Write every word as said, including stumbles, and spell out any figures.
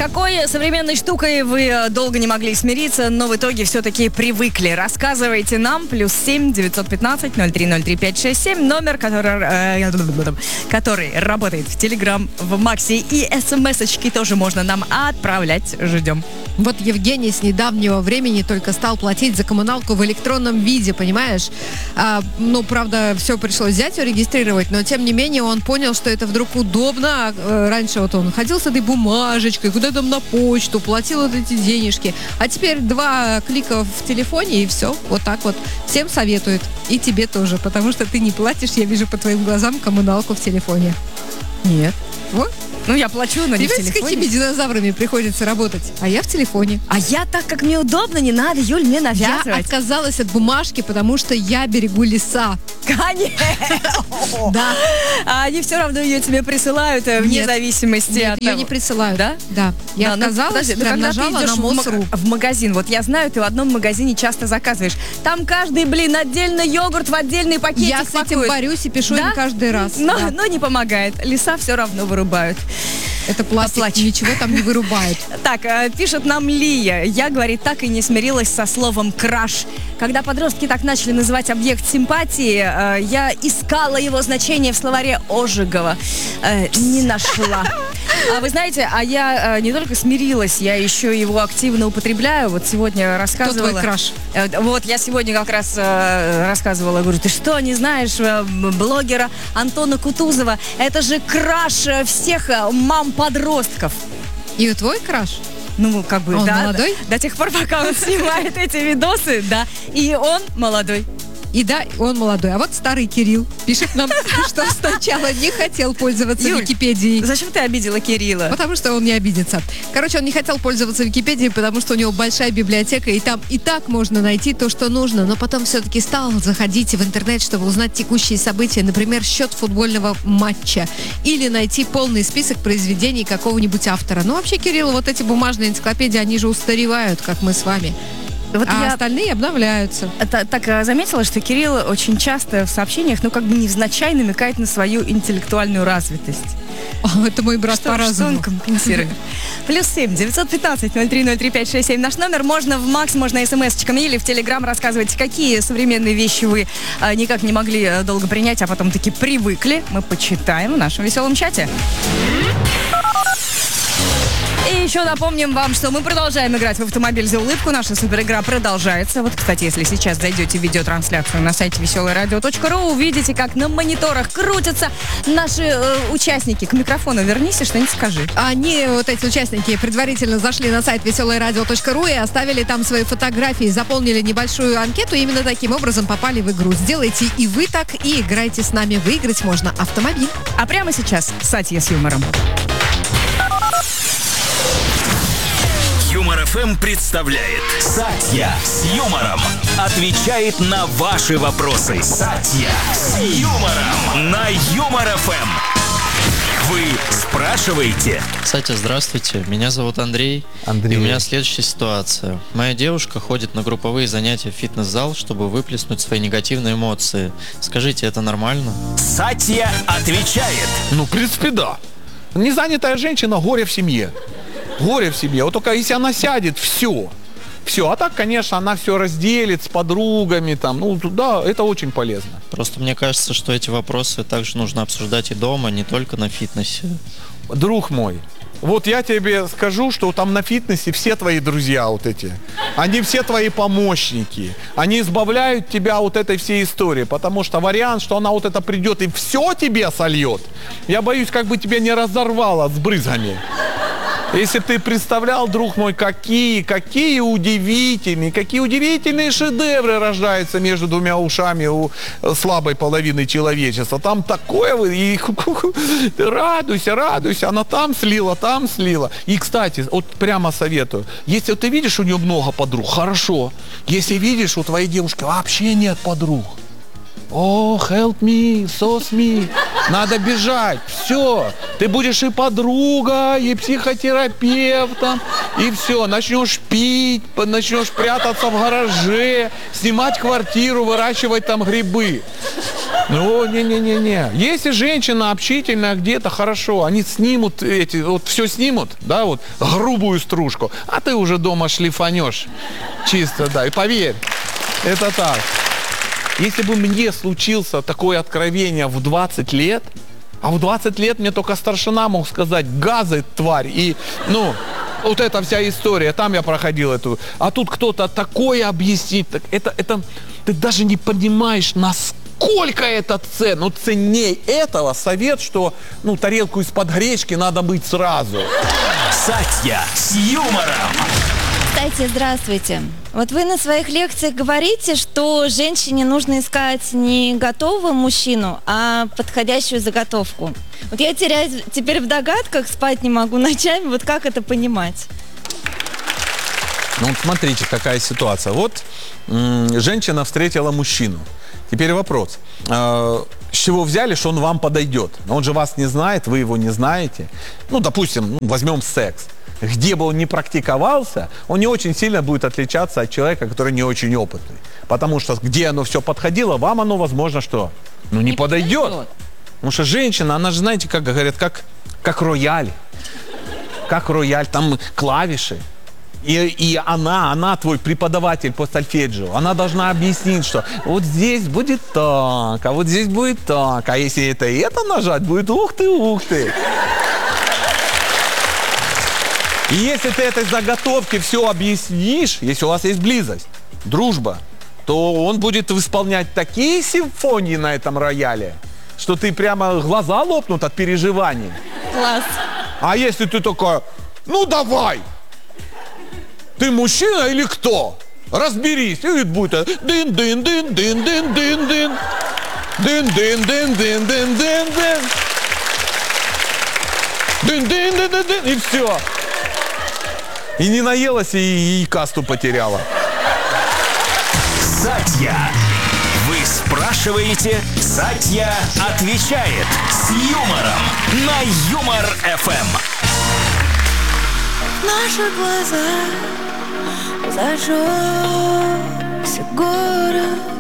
какой современной штукой вы долго не могли смириться, но в итоге все-таки привыкли? Рассказывайте нам. Плюс семь девятьсот пятнадцать ноль три ноль три пять шесть семь. Номер, который, э, который работает в Телеграм, в Максе. И смс-очки тоже можно нам отправлять. Ждем. Вот Евгений с недавнего времени только стал платить за коммуналку в электронном виде, понимаешь? А, ну, правда, все пришлось зятю регистрировать, но тем не менее он понял, что это вдруг удобно. Раньше вот он ходил с этой бумажечкой, куда там на почту, платил вот эти денежки. А теперь два клика в телефоне и все. Вот так вот. Всем советуют. И тебе тоже, потому что ты не платишь, я вижу по твоим глазам, коммуналку в телефоне. Нет. Вот. Ну, я плачу, но не в телефоне. С какими динозаврами приходится работать? А я в телефоне. А я так, как мне удобно, не надо, Юль, мне навязывать. Я отказалась от бумажки, потому что я берегу леса. Конечно! Да. А они все равно ее тебе присылают, вне зависимости от того. Ее не присылают. Да? Да. Я отказалась, прям нажала на МОСРУ. В магазин, вот я знаю, ты в одном магазине часто заказываешь. Там каждый, блин, отдельно йогурт в отдельный пакетик Я с этим борюсь и пишу им каждый раз. Но не помогает. Леса все равно вырубают. Это пластик, Оплачь. Ничего там не вырубает. Так, пишет нам Лия. Я, говорит, так и не смирилась со словом «краш». Когда подростки так начали называть объект симпатии, я искала его значение в словаре Ожегова. Не нашла. А вы знаете, а я не только смирилась, я еще его активно употребляю. Вот сегодня рассказывала... Кто твой краш? Вот, я сегодня как раз рассказывала, говорю, ты что, не знаешь блогера Антона Кутузова? Это же краш всех мам-подростков. И твой краш? Ну, как бы, он да. молодой? До тех пор, пока он снимает эти видосы, да. И он молодой. И да, он молодой. А вот старый Кирилл пишет нам, что сначала не хотел пользоваться Юль, Википедией. Зачем ты обидела Кирилла? Потому что он не обидится. Короче, он не хотел пользоваться Википедией, потому что у него большая библиотека, и там и так можно найти то, что нужно. Но потом все-таки стал заходить в интернет, чтобы узнать текущие события, например, счет футбольного матча. Или найти полный список произведений какого-нибудь автора. Ну, вообще, Кирилл, вот эти бумажные энциклопедии, они же устаревают, как мы с вами. Вот а я остальные обновляются. Это, так заметила, что Кирилл очень часто в сообщениях, ну, как бы невзначай намекает на свою интеллектуальную развитость. О, это мой брат по разуму. Что он компенсирует. Плюс семь девятьсот пятнадцать ноль три ноль три пять шесть семь. Наш номер. Можно в Макс, можно смс-очками или в Телеграм рассказывать, какие современные вещи вы а, никак не могли а, долго принять, а потом таки привыкли. Мы почитаем в нашем веселом чате. И еще напомним вам, что мы продолжаем играть в автомобиль за улыбку. Наша суперигра продолжается. Вот, кстати, если сейчас зайдете в видеотрансляцию на сайте веселое радио точка ру, увидите, как на мониторах крутятся наши э, участники. К микрофону вернись и что-нибудь скажи. Они, вот эти участники, предварительно зашли на сайт веселое радио точка ру и оставили там свои фотографии, заполнили небольшую анкету и именно таким образом попали в игру. Сделайте и вы так, и играйте с нами. Выиграть можно автомобиль. А прямо сейчас Сатья с юмором. Юмор эф эм представляет Сатья с юмором. Отвечает на ваши вопросы. Сатья с юмором на Юмор эф эм. Вы спрашиваете. Сатя, здравствуйте. Меня зовут Андрей. Андрей. И у меня следующая ситуация. Моя девушка ходит на групповые занятия в фитнес-зал, чтобы выплеснуть свои негативные эмоции. Скажите, это нормально? Сатья отвечает. Ну, в принципе, да. Незанятая женщина — горе в семье. Горе в семье. Вот только если она сядет, все. Все. А так, конечно, она все разделит с подругами. Там. Ну, да, это очень полезно. Просто мне кажется, что эти вопросы также нужно обсуждать и дома, не только на фитнесе. Друг мой, вот я тебе скажу, что там на фитнесе все твои друзья вот эти. Они все твои помощники. Они избавляют тебя от этой всей истории. Потому что вариант, что она вот это придет и все тебе сольет, я боюсь, как бы тебя не разорвало с брызгами. Если бы ты представлял, друг мой, какие, какие удивительные, какие удивительные шедевры рождаются между двумя ушами у слабой половины человечества. Там такое, и радуйся, радуйся, она там слила, там слила. И, кстати, вот прямо советую, если вот ты видишь у нее много подруг, хорошо. Если видишь, у твоей девушки вообще нет подруг, о, oh, help me, sauce me. Надо бежать. Все. Ты будешь и подруга, и психотерапевтом, и все. Начнешь пить, начнешь прятаться в гараже, снимать квартиру, выращивать там грибы. Ну, не-не-не-не. Если женщина общительная где-то, хорошо, они снимут эти, вот все снимут, да, вот, грубую стружку, а ты уже дома шлифанешь. Чисто, да, и поверь, это так. Если бы мне случился такое откровение в двадцать лет, а в двадцать лет мне только старшина мог сказать: газы, тварь, и, ну, вот эта вся история, там я проходил эту, а тут кто-то такое объяснит, так это, это, ты даже не понимаешь, насколько это ценно, ну, ценней этого совет, что, ну, тарелку из-под гречки надо мыть сразу. Сатья с юмором. Кстати, здравствуйте. Вот вы на своих лекциях говорите, что женщине нужно искать не готового мужчину, а подходящую заготовку. Вот я теряюсь теперь в догадках, спать не могу ночами. Вот как это понимать? Ну, вот смотрите, какая ситуация. Вот м- женщина встретила мужчину. Теперь вопрос. Э- с чего взяли, что он вам подойдет? Он же вас не знает, вы его не знаете. Ну, допустим, ну, возьмем секс. Где бы он ни практиковался, он не очень сильно будет отличаться от человека, который не очень опытный. Потому что где оно все подходило, вам оно, возможно, что? Ну, не, не подойдет. подойдет. Потому что женщина, она же, знаете, как говорят, как, как рояль. Как рояль, там клавиши. И, и она, она твой преподаватель по сольфеджио. Она должна объяснить, что вот здесь будет так, а вот здесь будет так. А если это и это нажать, будет ух ты, ух ты. И если ты этой заготовке все объяснишь, если у вас есть близость, дружба, то он будет исполнять такие симфонии на этом рояле, что ты прямо глаза лопнут от переживаний. Класс. А если ты такой: ну давай, ты мужчина или кто? Разберись. И будет дын-дын-дын-дын-дын-дын-дын. Дын-дын-дын-дын-дын-дын-дын. Дын-дын-дын-дын-дын. И все. И не наелась, и, и касту потеряла. Сатья. Вы спрашиваете, Сатья отвечает с юмором на Юмор-эф эм. В наших глазах зажегся город.